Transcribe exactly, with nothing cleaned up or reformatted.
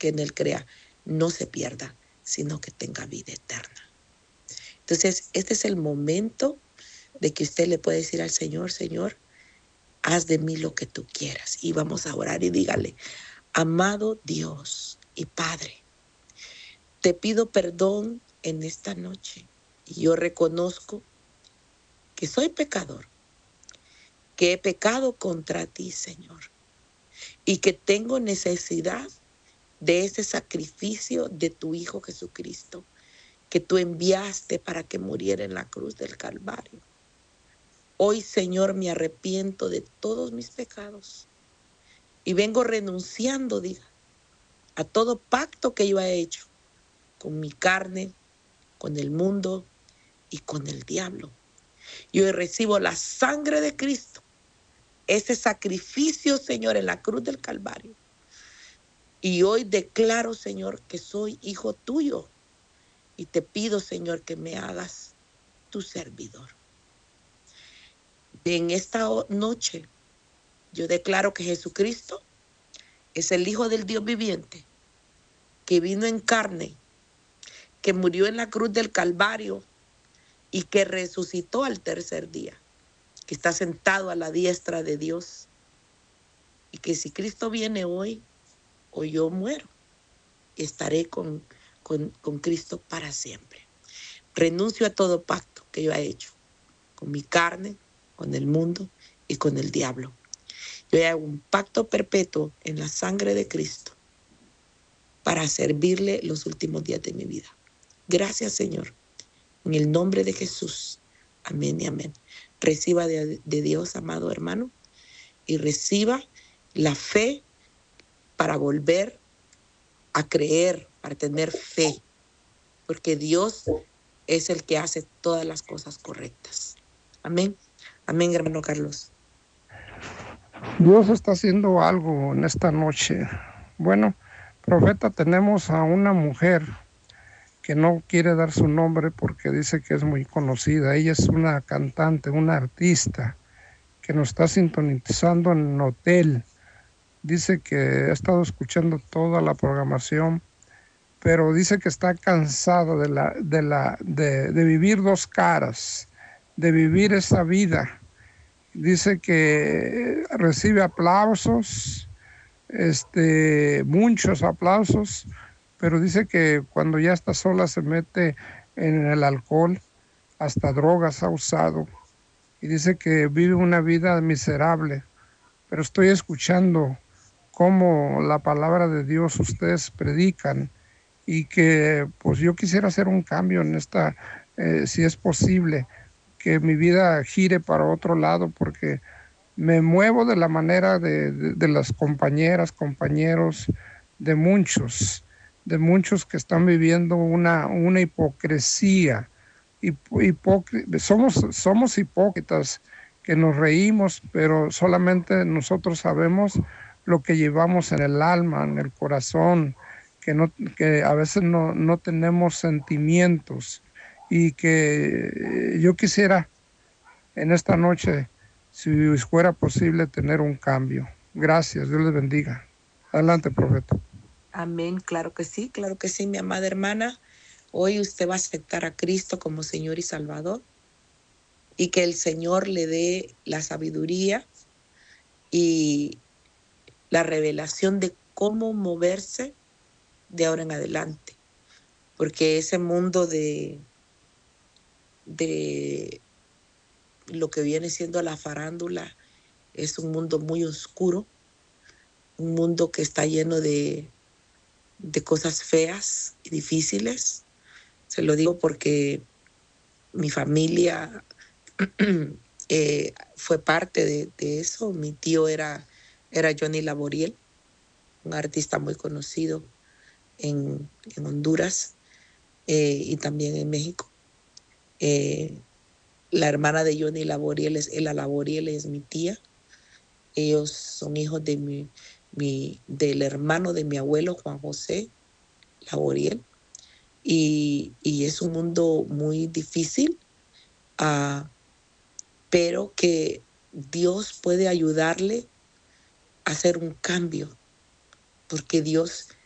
que en él crea no se pierda, sino que tenga vida eterna. Entonces, este es el momento de que usted le puede decir al Señor, Señor, haz de mí lo que tú quieras. Y vamos a orar y dígale, amado Dios y Padre, te pido perdón en esta noche. Y yo reconozco que soy pecador, que he pecado contra ti, Señor, y que tengo necesidad de ese sacrificio de tu Hijo Jesucristo, que tú enviaste para que muriera en la cruz del Calvario. Hoy, Señor, me arrepiento de todos mis pecados y vengo renunciando, diga, a todo pacto que yo he hecho con mi carne, con el mundo y con el diablo. Yo recibo la sangre de Cristo, ese sacrificio, Señor, en la cruz del Calvario. Y hoy declaro, Señor, que soy hijo tuyo y te pido, Señor, que me hagas tu servidor. En esta noche yo declaro que Jesucristo es el Hijo del Dios viviente, que vino en carne, que murió en la cruz del Calvario y que resucitó al tercer día, que está sentado a la diestra de Dios. Y que si Cristo viene hoy o yo muero, estaré con, con, con Cristo para siempre. Renuncio a todo pacto que yo he hecho con mi carne, con el mundo y con el diablo. Yo hago un pacto perpetuo en la sangre de Cristo para servirle los últimos días de mi vida. Gracias, Señor. En el nombre de Jesús. Amén y amén. Reciba de, de Dios, amado hermano, y reciba la fe para volver a creer, para tener fe, porque Dios es el que hace todas las cosas correctas. Amén. Amén, hermano Carlos. Dios está haciendo algo en esta noche. Bueno, profeta, tenemos a una mujer que no quiere dar su nombre porque dice que es muy conocida. Ella es una cantante, una artista que nos está sintonizando en un hotel. Dice que ha estado escuchando toda la programación, pero dice que está cansada de, la, de, la, de, de vivir dos caras, de vivir esa vida. Dice que recibe aplausos, este, muchos aplausos, pero dice que cuando ya está sola se mete en el alcohol, hasta drogas ha usado, y dice que vive una vida miserable. Pero estoy escuchando cómo la palabra de Dios ustedes predican, y que pues yo quisiera hacer un cambio en esta, eh, si es posible, que mi vida gire para otro lado, porque me muevo de la manera de, de, de las compañeras, compañeros, de muchos, de muchos que están viviendo una, una hipocresía. Hipócri- somos, somos hipócritas, que nos reímos, pero solamente nosotros sabemos lo que llevamos en el alma, en el corazón, que, no, que a veces no, no tenemos sentimientos, y que yo quisiera en esta noche, si fuera posible, tener un cambio. Gracias, Dios les bendiga. Adelante, profeta. Amén, claro que sí, claro que sí, mi amada hermana. Hoy usted va a aceptar a Cristo como Señor y Salvador, y que el Señor le dé la sabiduría y la revelación de cómo moverse de ahora en adelante, porque ese mundo de, de lo que viene siendo la farándula es un mundo muy oscuro, un mundo que está lleno de, de cosas feas y difíciles. Se lo digo porque mi familia eh, fue parte de, de eso. Mi tío era, era Johnny Laboriel, un artista muy conocido en, en Honduras eh, y también en México. Eh, la hermana de Johnny Laboriel es Ela Laboriel, es mi tía. Ellos son hijos de mi, mi, del hermano de mi abuelo, Juan José Laboriel. Y, y es un mundo muy difícil, uh, pero que Dios puede ayudarle a hacer un cambio, porque Dios